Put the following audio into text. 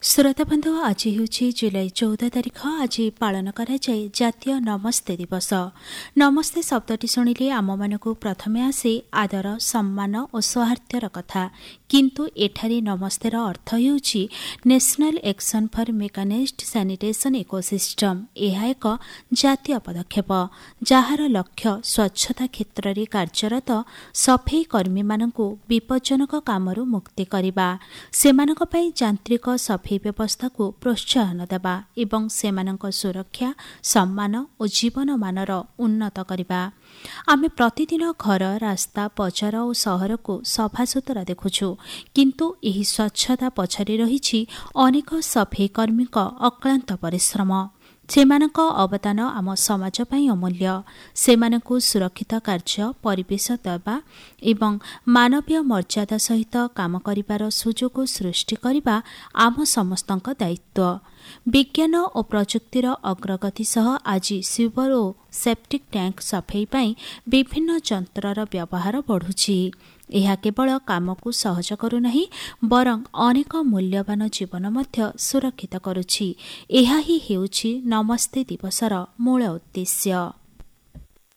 श्रोता बंधु आज हूँ जुलाई 14 तारिख। आज पालन कराए जातीय नमस्ते दिवस। नमस्ते शब्दटी शुणिले आम मानकु प्रथमे आसे आदर सम्मान और सौहार्द्यर कथा, किंतु एठारे नमस्तेर अर्थ हेउछि national action for मेकानाइज्ड sanitation ecosystem. यह एक जातीय पदक्षेप जार लक्ष्य स्वच्छता क्षेत्र में कार्यरत सफेई कर्मी मानकु विपज्जनक कामरू मुक्ति करिबा, सेमानक पई यांत्रिक सफेई व्यवस्था को प्रोत्साहन देवा एवं सेमानक सुरक्षा सम्मान और जीवन मानर उन्नत करवा। आमे प्रतिदिन घर रास्ता बजार और सहर को सफासुतरा देखुछु, किंतु एही स्वच्छता पछरे रहिछि अनेक सफेई कर्मी अक्लांत परिश्रम। सेमानक अवदान आम समाज पई अमूल्य। सेमानकु सुरक्षित कार्य परिवेश देवा एवं मानवीय मर्यादा सहित काम करिबार सुजोग सृष्टि करिबा आम समस्तक दायित्व। विज्ञान और प्रजुक्तिर अग्रगति सह आज सीवर और सेप्टिक टैंक सफेई पई विभिन्न जंत्रर व्यवहार बढ़ुछि। यह केवल काम को सहज करूनाही बरं अनेक मूल्यवान जीवन मध्य सुरक्षित करुछि। यह ही हेउछि नमस्ते दिवसर मूल उद्देश्य।